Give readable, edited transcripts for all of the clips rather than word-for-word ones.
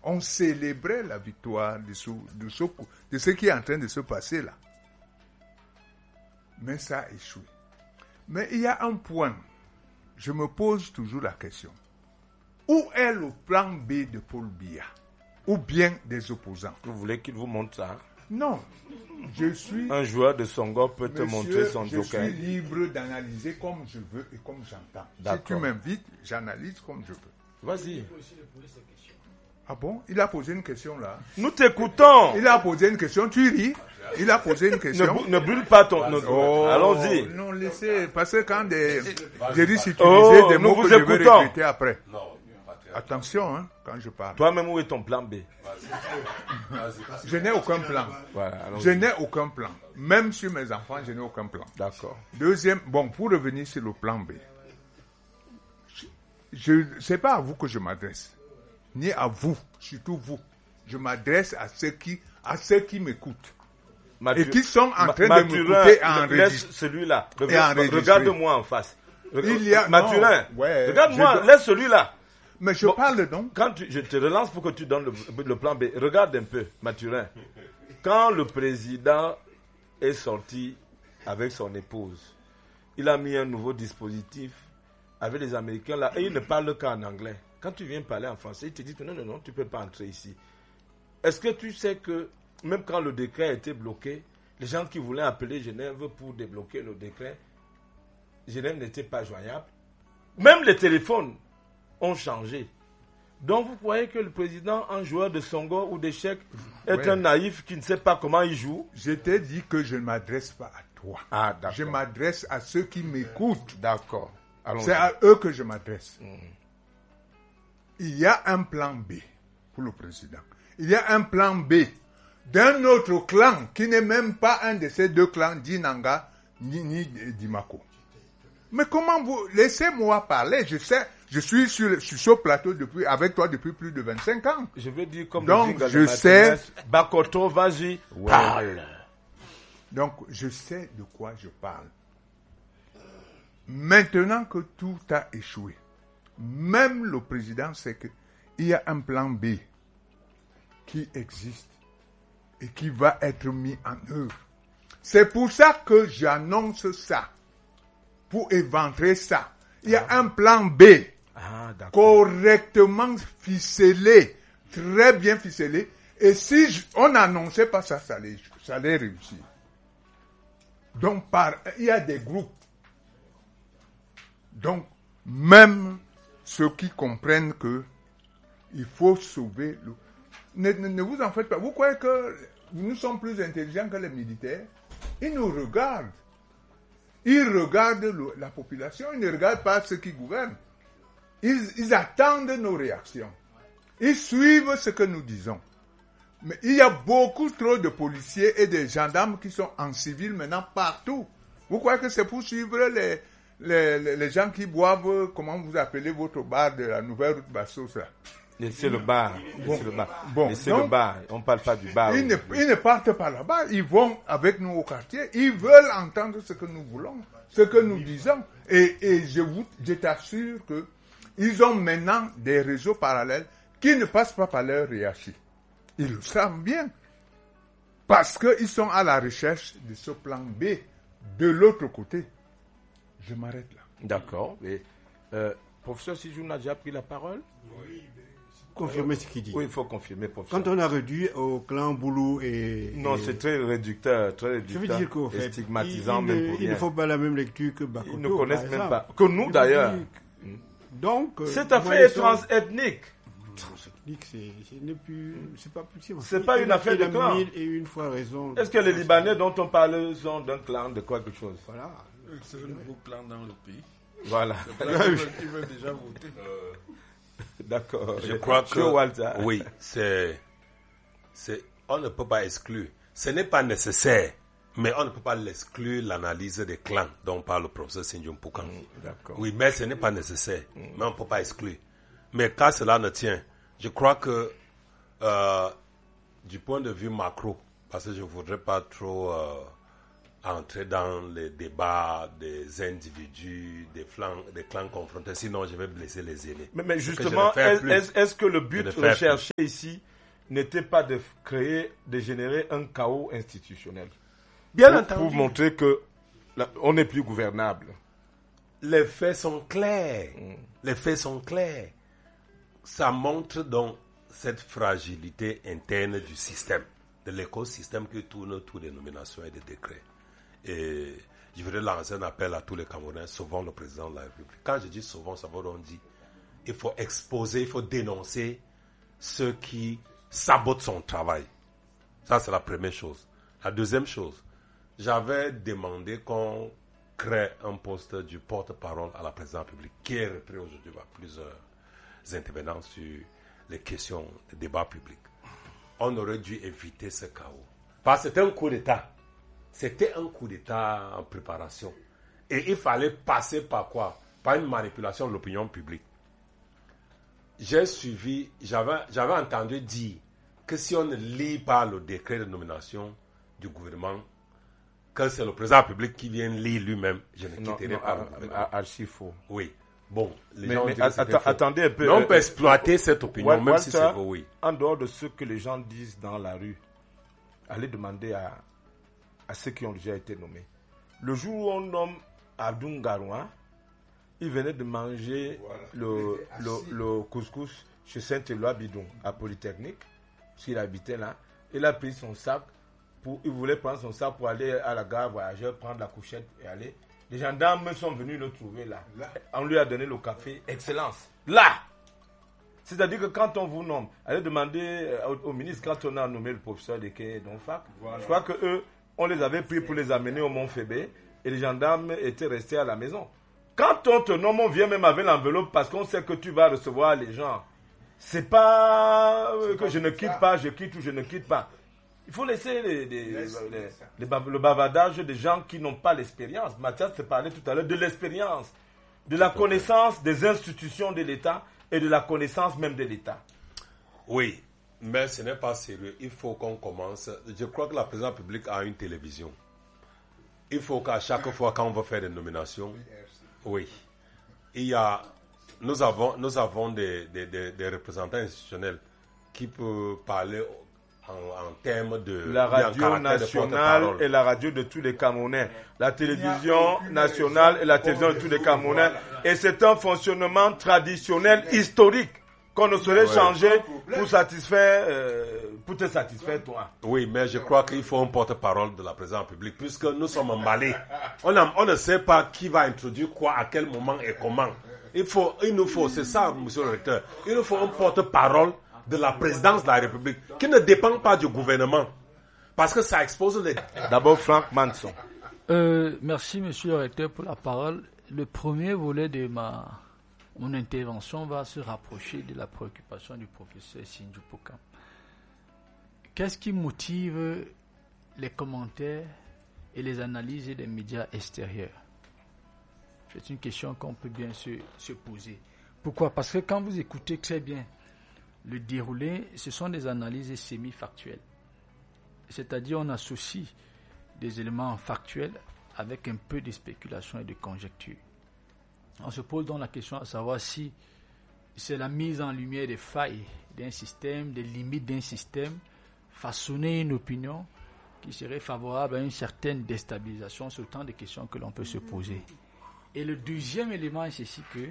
On célébrait la victoire de ce qui est en train de se passer là. Mais ça a échoué. Mais il y a un point. Je me pose toujours la question. Où est le plan B de Paul Biya? Ou bien des opposants? Vous voulez qu'il vous montre ça? Non. Je suis... Un joueur de Songo peut te montrer son joker. Je suis libre d'analyser comme je veux et comme j'entends. Si tu m'invites, j'analyse comme je veux. Vas-y. Ah bon? Il a posé une question là. Nous t'écoutons. Il a posé une question, tu ris. Il a posé une question. Ne brûle pas ton... Allons-y. Non, laissez. Parce que quand j'ai dit si tu disais des mots que je vais regretter après. Non. Attention, hein, quand je parle. Toi-même, où est ton plan B? Je n'ai aucun plan. Voilà, je n'ai aucun plan. Même sur mes enfants, je n'ai aucun plan. D'accord. Deuxième, bon, pour revenir sur le plan B. C'est pas à vous que je m'adresse. Ni à vous, surtout vous. Je m'adresse à ceux qui m'écoutent. Et qui sont en train de m'écouter et enregistrer. Celui-là. Regarde-moi en face. Mathurin, ouais, regarde-moi, laisse celui-là. Mais je parle donc. Quand je te relance pour que tu donnes le plan B, regarde un peu, Mathurin. Quand le président est sorti avec son épouse, il a mis un nouveau dispositif avec les Américains là, et il ne parle qu'en anglais. Quand tu viens parler en français, ils te disent non, tu ne peux pas entrer ici. Est-ce que tu sais que même quand le décret a été bloqué, les gens qui voulaient appeler Genève pour débloquer le décret, Genève n'était pas joignable. Même les téléphones ont changé. Donc vous croyez que le président, un joueur de Songo ou d'échecs, est un naïf qui ne sait pas comment il joue? Je t'ai dit que je ne m'adresse pas à toi. Ah, d'accord. Je m'adresse à ceux qui m'écoutent. D'accord. C'est à eux que je m'adresse. Il y a un plan B pour le président. Il y a un plan B d'un autre clan qui n'est même pas un de ces deux clans, d'Inanga ni d'Imako. Mais comment vous... Laissez-moi parler. Je suis sur ce plateau avec toi depuis plus de 25 ans. Je veux dire comme donc, je sais... Bakoto, vas-y, parle. Donc, je sais de quoi je parle. Maintenant que tout a échoué, même le président sait qu'il y a un plan B qui existe et qui va être mis en œuvre. C'est pour ça que j'annonce ça. Pour éventrer ça. Il y a un plan B correctement ficelé, très bien ficelé. Et si on n'annonçait pas ça, ça allait réussir. Donc, il y a des groupes. Donc, même ceux qui comprennent que il faut sauver le... Ne vous en faites pas. Vous croyez que nous sommes plus intelligents que les militaires? Ils nous regardent. Ils regardent la population, ils ne regardent pas ceux qui gouvernent. Ils attendent nos réactions. Ils suivent ce que nous disons. Mais il y a beaucoup trop de policiers et de gendarmes qui sont en civil maintenant partout. Vous croyez que c'est pour suivre les gens qui boivent, comment vous appelez votre bar de la nouvelle route Bassos là? C'est le bar. Bon. C'est le bar. Bon, c'est le bar. On ne parle pas du bar. Ils ne partent pas là-bas. Ils vont avec nous au quartier. Ils veulent entendre ce que nous voulons, ce que nous disons. Et je t'assure qu'ils ont maintenant des réseaux parallèles qui ne passent pas par leur hiérarchie. Ils le savent bien. Parce qu'ils sont à la recherche de ce plan B de l'autre côté. Je m'arrête là. D'accord. Professeur Sijou n'a déjà pris la parole? Oui. Confirmer ce qu'il dit. Oui, il faut confirmer, professeur. Quand on a réduit au clan Boulou et... Non, c'est très réducteur. Je veux dire qu'au fait, stigmatisant même pour ils ne font pas la même lecture que Bakoto. Ils ne connaissent même pas. Que nous, d'ailleurs. Donc... Cette affaire est transethnique. Transethnique, c'est pas possible. C'est pas une affaire de clan. Mille et une fois raison. Est-ce que les Libanais dont on parle sont d'un clan de quelque chose? Voilà. C'est le nouveau clan dans le pays. Voilà. Ils veulent déjà voter. D'accord. Je crois que oui, on ne peut pas exclure. Ce n'est pas nécessaire, mais on ne peut pas l'exclure l'analyse des clans dont parle le professeur Sindjom Poukan. D'accord. Oui, mais ce n'est pas nécessaire, mais on ne peut pas exclure. Mais quand cela ne tient, je crois que du point de vue macro, parce que je ne voudrais pas trop entrer dans les débats des individus, des clans confrontés. Sinon, je vais blesser les aînés. Mais justement, est-ce que le but recherché ici n'était pas de générer un chaos institutionnel? Bien entendu. Pour montrer que on n'est plus gouvernable. Les faits sont clairs. Les faits sont clairs. Ça montre donc cette fragilité interne du système, de l'écosystème qui tourne autour des nominations et des décrets. Et je voudrais lancer un appel à tous les Camerounais, sauvons le président de la République. Quand je dis sauvons, ça veut dire il faut exposer, il faut dénoncer ceux qui sabotent son travail. Ça, c'est la première chose. La deuxième chose, j'avais demandé qu'on crée un poste du porte-parole à la présidence publique, qui est repris aujourd'hui par plusieurs intervenants sur les questions de débat public. On aurait dû éviter ce chaos. Parce que c'était un coup d'État. C'était un coup d'État en préparation. Et il fallait passer par quoi? Par une manipulation de l'opinion publique. J'ai suivi, j'avais entendu dire que si on ne lit pas le décret de nomination du gouvernement, que c'est le président public qui vient lire lui-même, je ne quitterai pas le gouvernement. Archi faux. Oui. Bon, mais attendez un peu. Mais on peut exploiter cette opinion, même si c'est faux, oui. En dehors de ce que les gens disent dans la rue, allez demander à ceux qui ont déjà été nommés. Le jour où on nomme Abdoun Garouan, il venait de manger le couscous chez Saint-Éloi Bidon, à Polytechnique, parce qu'il habitait là. Il a pris son sac, il voulait prendre son sac pour aller à la gare voyageur, prendre la couchette et aller. Les gendarmes sont venus le trouver là. On lui a donné le café. Excellence. Là. C'est-à-dire que quand on vous nomme, allez demander au ministre, quand on a nommé le professeur de Quai Donfac, je crois qu'eux, on les avait pris pour les amener au Mont-Fébé et les gendarmes étaient restés à la maison. Quand on te nomme, on vient même avec l'enveloppe parce qu'on sait que tu vas recevoir les gens. C'est pas que je ne quitte pas, je quitte ou je ne quitte pas. Il faut laisser le bavardage des gens qui n'ont pas l'expérience. Mathias te parlait tout à l'heure de l'expérience, de la connaissance des institutions de l'État et de la connaissance même de l'État. Oui, mais ce n'est pas sérieux. Il faut qu'on commence. Je crois que la présidence publique a une télévision. Il faut qu'à chaque fois quand on va faire des nominations, oui, nous avons des représentants institutionnels qui peuvent parler en termes de la radio nationale et la radio de tous les Camerounais, la télévision nationale et la télévision de tous les Camerounais. Et c'est un fonctionnement traditionnel, historique, qu'on ne saurait changer pour te satisfaire toi. Oui, mais je crois qu'il faut un porte-parole de la présidence publique, puisque nous sommes emballés. On ne sait pas qui va introduire quoi, à quel moment et comment. Il nous faut, c'est ça, monsieur le recteur, il nous faut un porte-parole de la présidence de la République, qui ne dépend pas du gouvernement. Parce que ça expose les... D'abord, Franck Manson. Merci, monsieur le recteur, pour la parole. Le premier volet de mon intervention va se rapprocher de la préoccupation du professeur Sindjou Pokam. Qu'est-ce qui motive les commentaires et les analyses des médias extérieurs? C'est une question qu'on peut bien se poser. Pourquoi? Parce que quand vous écoutez très bien le déroulé, ce sont des analyses semi-factuelles. C'est-à-dire on associe des éléments factuels avec un peu de spéculation et de conjecture. On se pose donc la question à savoir si c'est la mise en lumière des failles d'un système, des limites d'un système, façonner une opinion qui serait favorable à une certaine déstabilisation. C'est autant de questions que l'on peut se poser. Et le deuxième élément est ceci que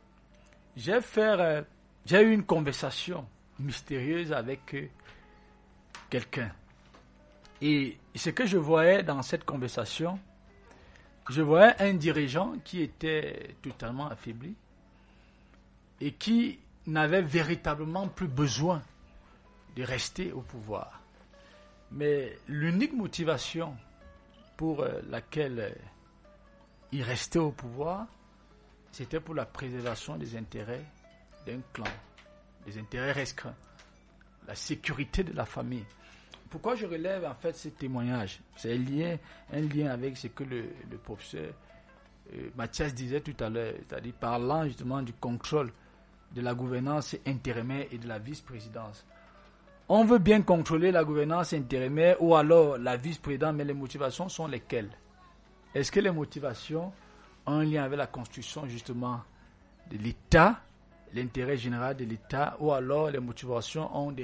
j'ai eu une conversation mystérieuse avec quelqu'un. Et ce que je voyais dans cette conversation, je voyais un dirigeant qui était totalement affaibli et qui n'avait véritablement plus besoin de rester au pouvoir. Mais l'unique motivation pour laquelle il restait au pouvoir, c'était pour la préservation des intérêts d'un clan, des intérêts restreints, la sécurité de la famille. Pourquoi je relève en fait ce témoignage? C'est un lien avec ce que le professeur Mathias disait tout à l'heure, c'est-à-dire parlant justement du contrôle de la gouvernance intérimaire et de la vice-présidence. On veut bien contrôler la gouvernance intérimaire ou alors la vice-présidence, mais les motivations sont lesquelles? est-ce que les motivations ont un lien avec la construction justement de l'État, l'intérêt général de l'État, ou alors les motivations ont des